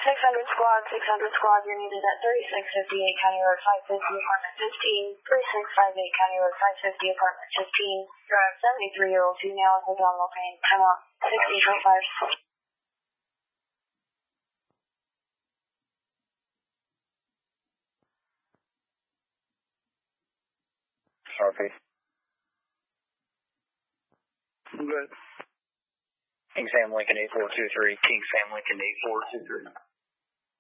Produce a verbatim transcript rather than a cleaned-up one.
six hundred squad, six hundred squad, you're needed at thirty-six fifty-eight County Road five fifty, apartment fifteen, thirty-six fifty-eight County Road five fifty, apartment fifteen, drive seventy-three-year-old female with abdominal pain, time out, sixty point five. R P. I'm good. King Sam Lincoln eight four two three, King Sam Lincoln eight four two three.